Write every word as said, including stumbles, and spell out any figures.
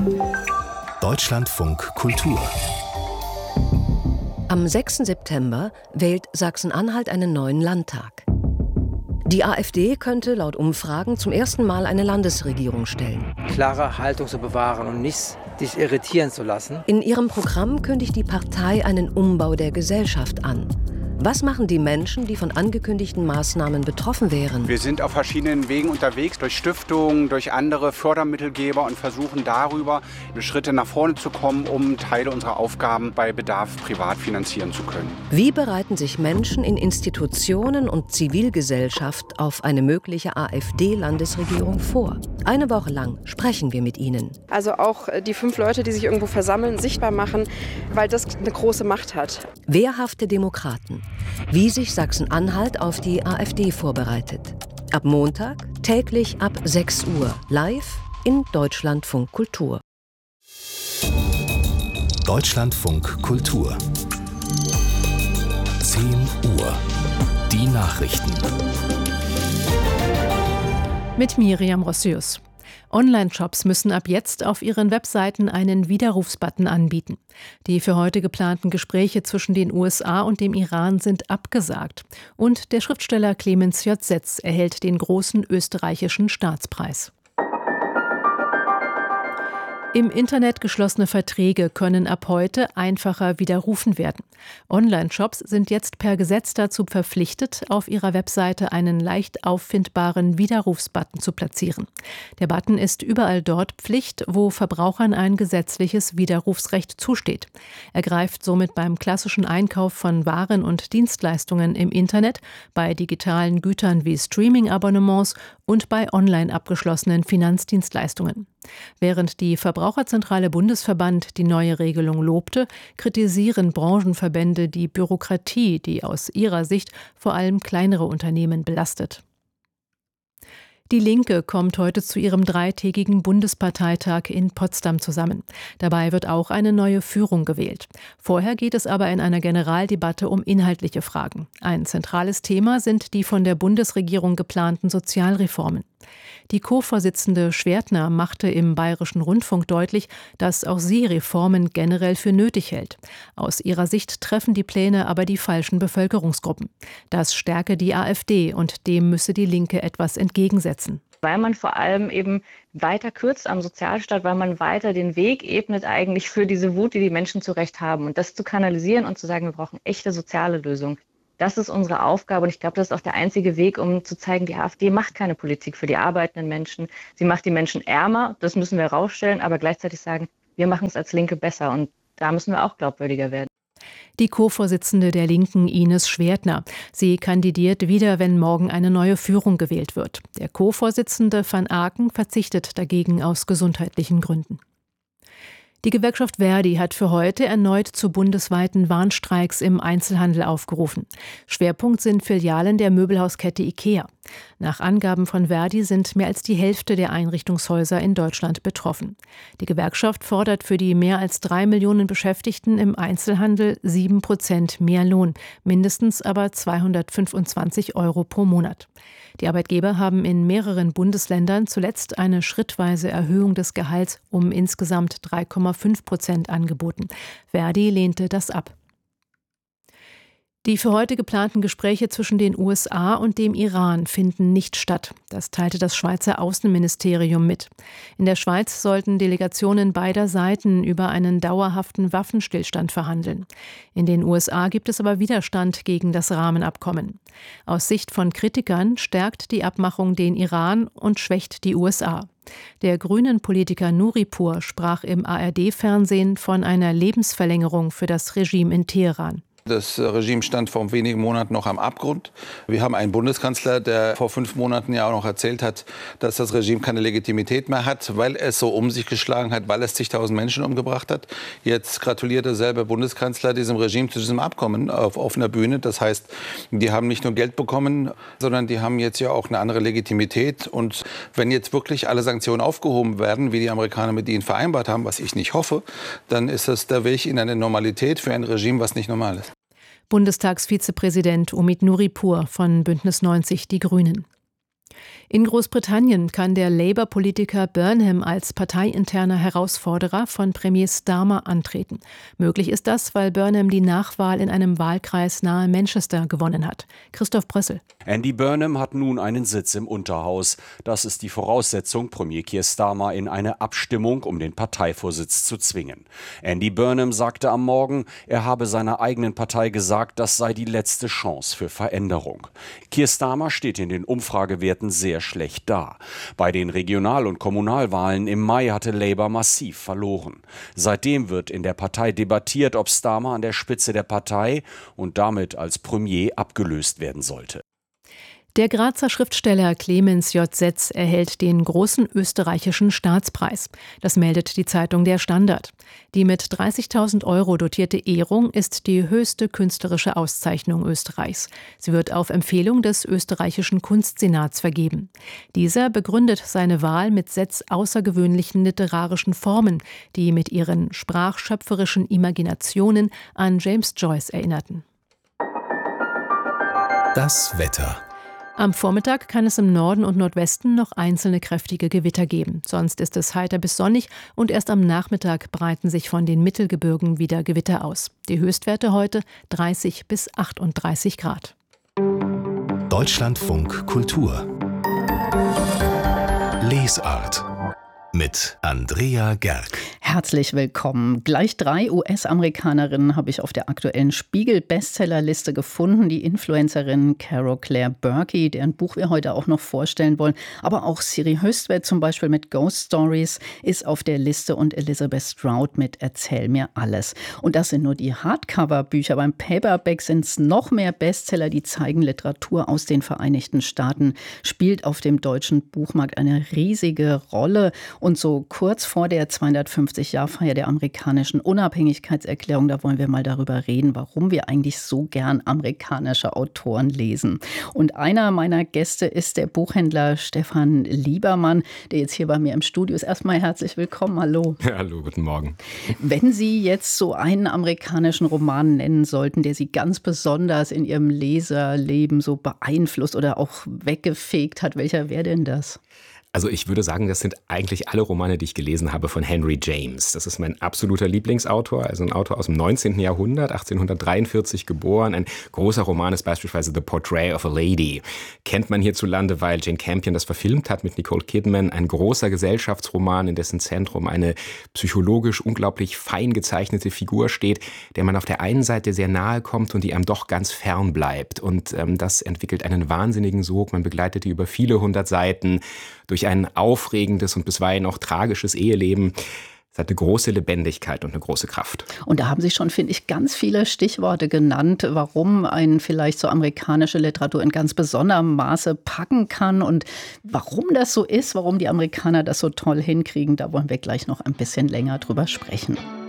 Deutschlandfunk Kultur. Am sechsten September wählt Sachsen-Anhalt einen neuen Landtag. Die AfD könnte laut Umfragen zum ersten Mal eine Landesregierung stellen. Klare Haltung zu bewahren und nicht sich irritieren zu lassen. In ihrem Programm kündigt die Partei einen Umbau der Gesellschaft an. Was machen die Menschen, die von angekündigten Maßnahmen betroffen wären? Wir sind auf verschiedenen Wegen unterwegs, durch Stiftungen, durch andere Fördermittelgeber und versuchen darüber Schritte nach vorne zu kommen, um Teile unserer Aufgaben bei Bedarf privat finanzieren zu können. Wie bereiten sich Menschen in Institutionen und Zivilgesellschaft auf eine mögliche AfD-Landesregierung vor? Eine Woche lang sprechen wir mit ihnen. Also auch die fünf Leute, die sich irgendwo versammeln, sichtbar machen, weil das eine große Macht hat. Wehrhafte Demokraten. Wie sich Sachsen-Anhalt auf die AfD vorbereitet. Ab Montag, täglich ab sechs Uhr, live in Deutschlandfunk Kultur. Deutschlandfunk Kultur. zehn Uhr. Die Nachrichten. Mit Miriam Rossius. Online-Shops müssen ab jetzt auf ihren Webseiten einen Widerrufsbutton anbieten. Die für heute geplanten Gespräche zwischen den U S A und dem Iran sind abgesagt. Und der Schriftsteller Clemens J. Setz erhält den großen österreichischen Staatspreis. Im Internet geschlossene Verträge können ab heute einfacher widerrufen werden. Online-Shops sind jetzt per Gesetz dazu verpflichtet, auf ihrer Webseite einen leicht auffindbaren Widerrufsbutton zu platzieren. Der Button ist überall dort Pflicht, wo Verbrauchern ein gesetzliches Widerrufsrecht zusteht. Er greift somit beim klassischen Einkauf von Waren und Dienstleistungen im Internet, bei digitalen Gütern wie Streaming-Abonnements und bei online abgeschlossenen Finanzdienstleistungen. Während die Verbraucherzentrale Bundesverband die neue Regelung lobte, kritisieren Branchenverbände die Bürokratie, die aus ihrer Sicht vor allem kleinere Unternehmen belastet. Die Linke kommt heute zu ihrem dreitägigen Bundesparteitag in Potsdam zusammen. Dabei wird auch eine neue Führung gewählt. Vorher geht es aber in einer Generaldebatte um inhaltliche Fragen. Ein zentrales Thema sind die von der Bundesregierung geplanten Sozialreformen. Die Co-Vorsitzende Schwertner machte im Bayerischen Rundfunk deutlich, dass auch sie Reformen generell für nötig hält. Aus ihrer Sicht treffen die Pläne aber die falschen Bevölkerungsgruppen. Das stärke die AfD und dem müsse die Linke etwas entgegensetzen. Weil man vor allem eben weiter kürzt am Sozialstaat, weil man weiter den Weg ebnet eigentlich für diese Wut, die die Menschen zu Recht haben. Und das zu kanalisieren und zu sagen, wir brauchen echte soziale Lösungen. Das ist unsere Aufgabe und ich glaube, das ist auch der einzige Weg, um zu zeigen, die AfD macht keine Politik für die arbeitenden Menschen. Sie macht die Menschen ärmer, das müssen wir herausstellen, aber gleichzeitig sagen, wir machen es als Linke besser und da müssen wir auch glaubwürdiger werden. Die Co-Vorsitzende der Linken, Ines Schwertner. Sie kandidiert wieder, wenn morgen eine neue Führung gewählt wird. Der Co-Vorsitzende van Aken verzichtet dagegen aus gesundheitlichen Gründen. Die Gewerkschaft Verdi hat für heute erneut zu bundesweiten Warnstreiks im Einzelhandel aufgerufen. Schwerpunkt sind Filialen der Möbelhauskette IKEA. Nach Angaben von Verdi sind mehr als die Hälfte der Einrichtungshäuser in Deutschland betroffen. Die Gewerkschaft fordert für die mehr als drei Millionen Beschäftigten im Einzelhandel sieben Prozent mehr Lohn, mindestens aber zweihundertfünfundzwanzig Euro pro Monat. Die Arbeitgeber haben in mehreren Bundesländern zuletzt eine schrittweise Erhöhung des Gehalts um insgesamt drei Komma fünf Prozent angeboten. Verdi lehnte das ab. Die für heute geplanten Gespräche zwischen den U S A und dem Iran finden nicht statt. Das teilte das Schweizer Außenministerium mit. In der Schweiz sollten Delegationen beider Seiten über einen dauerhaften Waffenstillstand verhandeln. In den U S A gibt es aber Widerstand gegen das Rahmenabkommen. Aus Sicht von Kritikern stärkt die Abmachung den Iran und schwächt die U S A. Der Grünen-Politiker Nuripur sprach im A R D-Fernsehen von einer Lebensverlängerung für das Regime in Teheran. Das Regime stand vor wenigen Monaten noch am Abgrund. Wir haben einen Bundeskanzler, der vor fünf Monaten ja auch noch erzählt hat, dass das Regime keine Legitimität mehr hat, weil es so um sich geschlagen hat, weil es zigtausend Menschen umgebracht hat. Jetzt gratuliert derselbe Bundeskanzler diesem Regime zu diesem Abkommen auf offener Bühne. Das heißt, die haben nicht nur Geld bekommen, sondern die haben jetzt ja auch eine andere Legitimität. Und wenn jetzt wirklich alle Sanktionen aufgehoben werden, wie die Amerikaner mit ihnen vereinbart haben, was ich nicht hoffe, dann ist das der Weg in eine Normalität für ein Regime, was nicht normal ist. Bundestagsvizepräsident Omid Nuripur von Bündnis neunzig Die Grünen. In Großbritannien kann der Labour-Politiker Burnham als parteiinterner Herausforderer von Premier Starmer antreten. Möglich ist das, weil Burnham die Nachwahl in einem Wahlkreis nahe Manchester gewonnen hat. Christoph Brössel. Andy Burnham hat nun einen Sitz im Unterhaus. Das ist die Voraussetzung, Premier Keir Starmer in eine Abstimmung um den Parteivorsitz zu zwingen. Andy Burnham sagte am Morgen, er habe seiner eigenen Partei gesagt, das sei die letzte Chance für Veränderung. Keir Starmer steht in den Umfragewerten sehr schlecht da. Bei den Regional- und Kommunalwahlen im Mai hatte Labour massiv verloren. Seitdem wird in der Partei debattiert, ob Starmer an der Spitze der Partei und damit als Premier abgelöst werden sollte. Der Grazer Schriftsteller Clemens J. Setz erhält den großen österreichischen Staatspreis. Das meldet die Zeitung Der Standard. Die mit dreißigtausend Euro dotierte Ehrung ist die höchste künstlerische Auszeichnung Österreichs. Sie wird auf Empfehlung des österreichischen Kunstsenats vergeben. Dieser begründet seine Wahl mit Setz' außergewöhnlichen literarischen Formen, die mit ihren sprachschöpferischen Imaginationen an James Joyce erinnerten. Das Wetter. Am Vormittag kann es im Norden und Nordwesten noch einzelne kräftige Gewitter geben. Sonst ist es heiter bis sonnig und erst am Nachmittag breiten sich von den Mittelgebirgen wieder Gewitter aus. Die Höchstwerte heute dreißig bis achtunddreißig Grad. Deutschlandfunk Kultur. Lesart. Mit Andrea Gerg. Herzlich willkommen. Gleich drei U S-Amerikanerinnen habe ich auf der aktuellen Spiegel-Bestsellerliste gefunden. Die Influencerin Carol Claire Berkey, deren Buch wir heute auch noch vorstellen wollen. Aber auch Siri Höstvedt zum Beispiel mit Ghost Stories ist auf der Liste und Elizabeth Strout mit Erzähl mir alles. Und das sind nur die Hardcover-Bücher. Beim Paperback sind es noch mehr Bestseller, die zeigen, Literatur aus den Vereinigten Staaten spielt auf dem deutschen Buchmarkt eine riesige Rolle. Und so kurz vor der zweihundertfünfzig-Jahr-Feier der amerikanischen Unabhängigkeitserklärung, da wollen wir mal darüber reden, warum wir eigentlich so gern amerikanische Autoren lesen. Und einer meiner Gäste ist der Buchhändler Stefan Liebermann, der jetzt hier bei mir im Studio ist. Erstmal herzlich willkommen, hallo. Ja, hallo, guten Morgen. Wenn Sie jetzt so einen amerikanischen Roman nennen sollten, der Sie ganz besonders in Ihrem Leserleben so beeinflusst oder auch weggefegt hat, welcher wäre denn das? Also ich würde sagen, das sind eigentlich alle Romane, die ich gelesen habe von Henry James. Das ist mein absoluter Lieblingsautor, also ein Autor aus dem neunzehnten Jahrhundert, achtzehnhundertdreiundvierzig geboren. Ein großer Roman ist beispielsweise The Portrait of a Lady. Kennt man hierzulande, weil Jane Campion das verfilmt hat mit Nicole Kidman. Ein großer Gesellschaftsroman, in dessen Zentrum eine psychologisch unglaublich fein gezeichnete Figur steht, der man auf der einen Seite sehr nahe kommt und die einem doch ganz fern bleibt. Und ähm, das entwickelt einen wahnsinnigen Sog. Man begleitet die über viele hundert Seiten durch ein aufregendes und bisweilen auch tragisches Eheleben. Es hat eine große Lebendigkeit und eine große Kraft. Und da haben Sie schon, finde ich, ganz viele Stichworte genannt, warum einen vielleicht so amerikanische Literatur in ganz besonderem Maße packen kann und warum das so ist, warum die Amerikaner das so toll hinkriegen. Da wollen wir gleich noch ein bisschen länger drüber sprechen.